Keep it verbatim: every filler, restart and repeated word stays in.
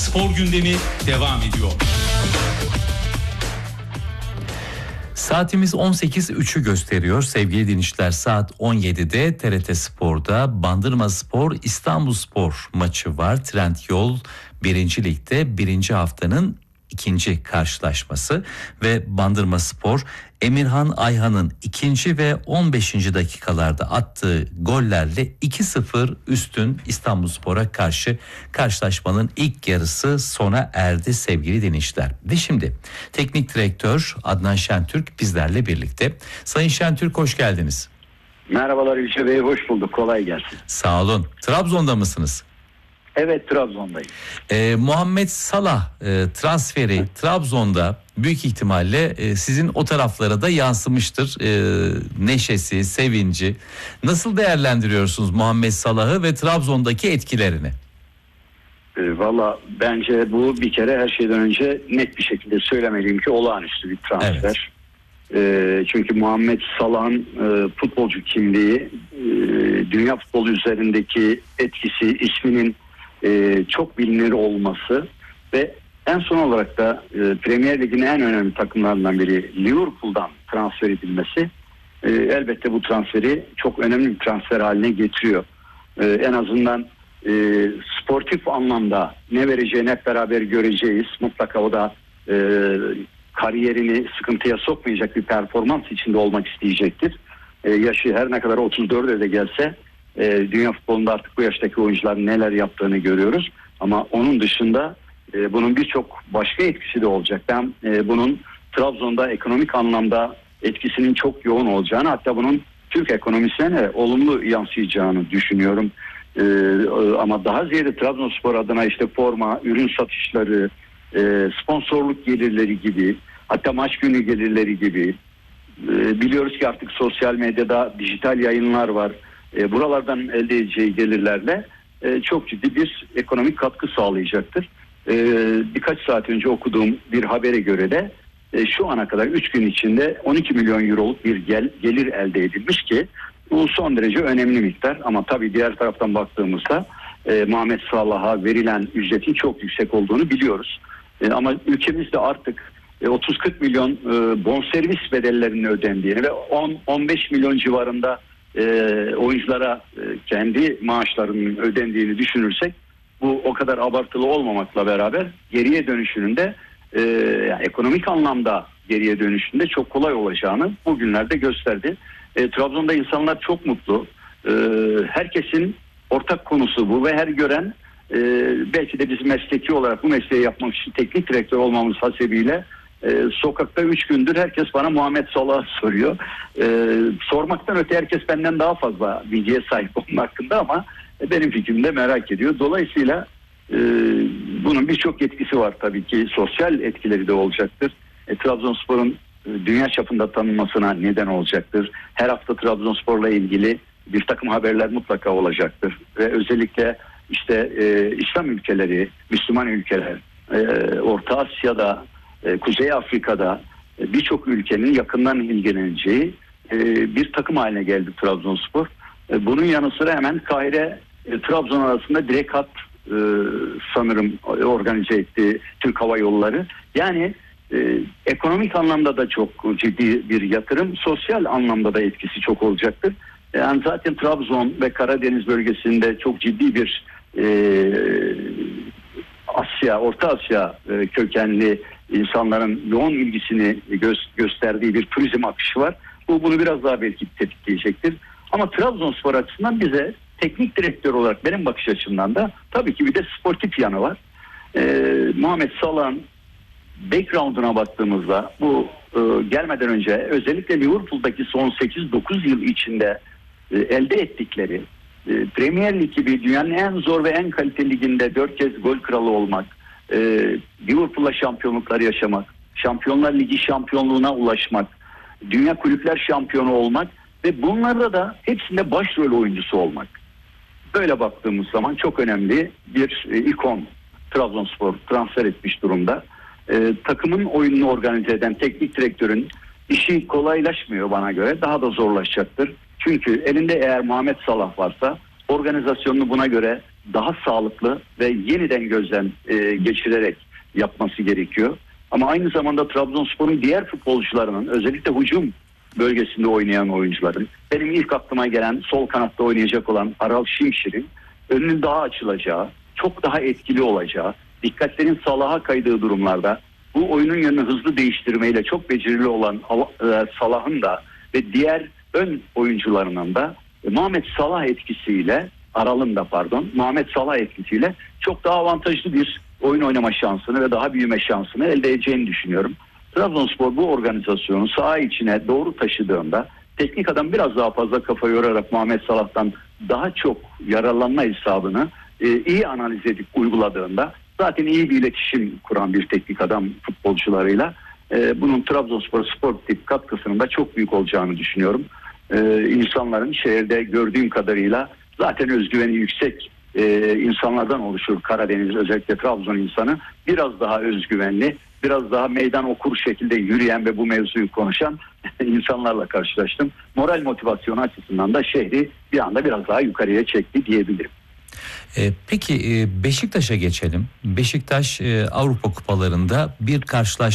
Spor gündemi devam ediyor. Saatimiz on sekiz üçü gösteriyor sevgili dinleyiciler. Saat on yedide T R T Spor'da Bandırmaspor İstanbulspor maçı var. Trendyol birinci Lig'de birinci haftanın ikinci karşılaşması ve Bandırmaspor Emirhan Ayhan'ın ikinci ve on beşinci dakikalarda attığı gollerle iki sıfır üstün İstanbulspor'a karşı karşılaşmanın ilk yarısı sona erdi sevgili dinleyiciler. Ve şimdi teknik direktör Adnan Şentürk bizlerle birlikte. Sayın Şentürk, hoş geldiniz. Merhabalar Yüce Bey, hoş bulduk, kolay gelsin. Sağ olun. Trabzon'da mısınız? Evet, Trabzon'dayım. Ee, Muhammed Salah e, transferi Hı. Trabzon'da büyük ihtimalle e, sizin o taraflara da yansımıştır. E, neşesi, sevinci. Nasıl değerlendiriyorsunuz Muhammed Salah'ı ve Trabzon'daki etkilerini? E, Valla bence bu bir kere her şeyden önce net bir şekilde söylemeliyim ki olağanüstü bir transfer. Evet. E, çünkü Muhammed Salah'ın e, futbolcu kimliği, e, dünya futbolu üzerindeki etkisi, isminin Ee, çok bilinir olması ve en son olarak da e, Premier Lig'in en önemli takımlarından biri Liverpool'dan transfer edilmesi e, elbette bu transferi çok önemli bir transfer haline getiriyor. E, en azından e, sportif anlamda ne vereceğini hep beraber göreceğiz. Mutlaka o da e, kariyerini sıkıntıya sokmayacak bir performans içinde olmak isteyecektir. E, yaşı her ne kadar otuz dörde de gelse E, dünya futbolunda artık bu yaştaki oyuncuların neler yaptığını görüyoruz. Ama onun dışında e, bunun birçok başka etkisi de olacak. Ben e, bunun Trabzon'da ekonomik anlamda etkisinin çok yoğun olacağını, hatta bunun Türk ekonomisine de olumlu yansıyacağını düşünüyorum. E, ama daha ziyade Trabzonspor adına işte forma, ürün satışları, e, sponsorluk gelirleri gibi, hatta maç günü gelirleri gibi. E, biliyoruz ki artık sosyal medyada dijital yayınlar var. E, buralardan elde edeceği gelirlerle e, çok ciddi bir ekonomik katkı sağlayacaktır. E, birkaç saat önce okuduğum bir habere göre de e, şu ana kadar üç gün içinde on iki milyon euroluk bir gel, gelir elde edilmiş ki bu son derece önemli miktar. Ama tabii diğer taraftan baktığımızda e, Muhammed Salah'a verilen ücretin çok yüksek olduğunu biliyoruz. E, ama ülkemizde artık e, otuz kırk milyon e, bonservis bedellerinin ödendiğini ve on on beş milyon civarında E, oyunculara e, kendi maaşlarının ödendiğini düşünürsek bu o kadar abartılı olmamakla beraber geriye dönüşünün de e, yani ekonomik anlamda geriye dönüşünde çok kolay olacağını bugünlerde gösterdi. E, Trabzon'da insanlar çok mutlu. E, herkesin ortak konusu bu ve her gören e, belki de biz mesleki olarak bu mesleği yapmak için teknik direktör olmamız hasebiyle Ee, sokakta üç gündür herkes bana Muhammed Salah soruyor. Ee, sormaktan öte herkes benden daha fazla bilgiye sahip onun hakkında ama benim fikrimde merak ediyor. Dolayısıyla e, bunun birçok etkisi var tabii ki. Sosyal etkileri de olacaktır. E, Trabzonspor'un e, dünya çapında tanınmasına neden olacaktır. Her hafta Trabzonspor'la ilgili bir takım haberler mutlaka olacaktır. Ve özellikle işte e, İslam ülkeleri, Müslüman ülkeler, e, Orta Asya'da, Kuzey Afrika'da birçok ülkenin yakından ilgileneceği bir takım haline geldi Trabzonspor. Bunun yanı sıra hemen Kahire Trabzon arasında direkt hat sanırım organize etti Türk Hava Yolları. Yani ekonomik anlamda da çok ciddi bir yatırım, sosyal anlamda da etkisi çok olacaktır. Yani zaten Trabzon ve Karadeniz bölgesinde çok ciddi bir Asya, Orta Asya kökenli insanların yoğun ilgisini gö- gösterdiği bir turizm akışı var. Bu bunu biraz daha belki tetikleyecektir. Ama Trabzonspor açısından bize teknik direktör olarak benim bakış açımdan da tabii ki bir de sportif yanı var. Ee, Muhammed Salah'ın background'una baktığımızda bu e, gelmeden önce özellikle Liverpool'daki son sekiz dokuz yıl içinde e, elde ettikleri e, Premier Lig gibi dünyanın en zor ve en kaliteli liginde dört kez gol kralı olmak, e, Liverpool'la şampiyonluklar yaşamak, Şampiyonlar Ligi şampiyonluğuna ulaşmak, Dünya Kulüpler Şampiyonu olmak ve bunlarda da hepsinde başrol oyuncusu olmak. Böyle baktığımız zaman çok önemli bir e, ikon Trabzonspor transfer etmiş durumda. E, takımın oyununu organize eden teknik direktörün işi kolaylaşmıyor bana göre. Daha da zorlaşacaktır. Çünkü elinde eğer Muhammed Salah varsa organizasyonunu buna göre daha sağlıklı ve yeniden gözden e, geçirerek yapması gerekiyor. Ama aynı zamanda Trabzonspor'un diğer futbolcularının, özellikle hücum bölgesinde oynayan oyuncuların, benim ilk aklıma gelen sol kanatta oynayacak olan Aral Şimşir'in önünün daha açılacağı, çok daha etkili olacağı, dikkatlerin Salah'a kaydığı durumlarda bu oyunun yönünü hızlı değiştirmeyle çok becerili olan e, Salah'ın da ve diğer ön oyuncularının da e, Muhammed Salah etkisiyle, Aral'ın da pardon, Muhammed Salah etkisiyle çok daha avantajlı bir oyun oynama şansını ve daha büyüme şansını elde edeceğini düşünüyorum. Trabzonspor bu organizasyonu saha içine doğru taşıdığında, teknik adam biraz daha fazla kafa yorarak Muhammed Salah'tan daha çok yararlanma hesabını e, iyi analiz edip uyguladığında, zaten iyi bir iletişim kuran bir teknik adam futbolcularıyla, e, bunun Trabzonspor sportif katkısının da çok büyük olacağını düşünüyorum. E, insanların şehirde gördüğüm kadarıyla zaten özgüveni yüksek e, insanlardan oluşur Karadeniz, özellikle Trabzon insanı. Biraz daha özgüvenli, biraz daha meydan okur şekilde yürüyen ve bu mevzuyu konuşan insanlarla karşılaştım. Moral motivasyonu açısından da şehri bir anda biraz daha yukarıya çekti diyebilirim. E, peki e, Beşiktaş'a geçelim. Beşiktaş e, Avrupa Kupalarında bir karşılaşma